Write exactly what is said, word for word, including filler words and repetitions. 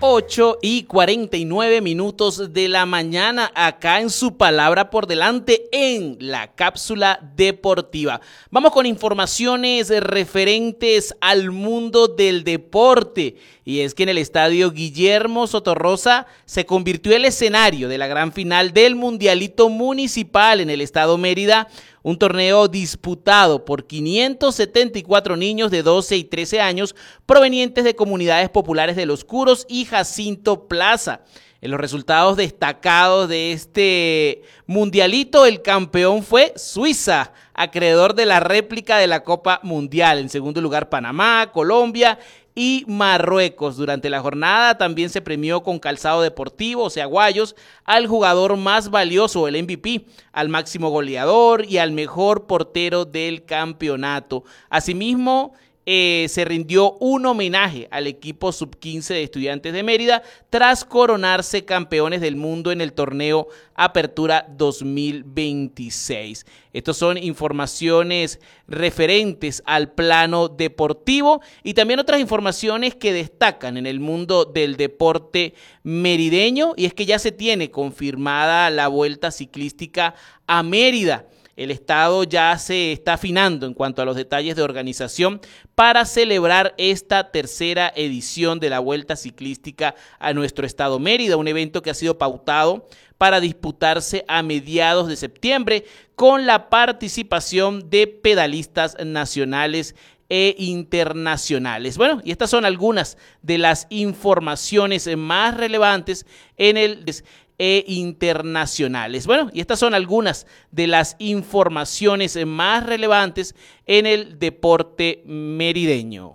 ocho y cuarenta y nueve minutos de la mañana, acá en Su Palabra por Delante, en la cápsula deportiva. Vamos con informaciones referentes al mundo del deporte. Y es que en el estadio Guillermo Sotorrosa se convirtió el escenario de la gran final del Mundialito Municipal en el estado Mérida, un torneo disputado por quinientos setenta y cuatro niños de doce y trece años provenientes de comunidades populares de Los Curos y Jacinto Plaza. En los resultados destacados de este mundialito, el campeón fue Suiza, acreedor de la réplica de la Copa Mundial. En segundo lugar, Panamá, Colombia y Marruecos. Durante la jornada también se premió con calzado deportivo, o sea, guayos, al jugador más valioso, el M V P, al máximo goleador y al mejor portero del campeonato. Asimismo, Eh, se rindió un homenaje al equipo sub quince de Estudiantes de Mérida tras coronarse campeones del mundo en el torneo Apertura dos mil veintiséis. Estas son informaciones referentes al plano deportivo y también otras informaciones que destacan en el mundo del deporte merideño, y es que ya se tiene confirmada la Vuelta Ciclística a Mérida. El estado ya se está afinando en cuanto a los detalles de organización para celebrar esta tercera edición de la Vuelta Ciclística a nuestro estado Mérida, un evento que ha sido pautado para disputarse a mediados de septiembre con la participación de pedalistas nacionales e internacionales. Bueno, y estas son algunas de las informaciones más relevantes en el e internacionales. Bueno, y estas son algunas de las informaciones más relevantes en el deporte merideño.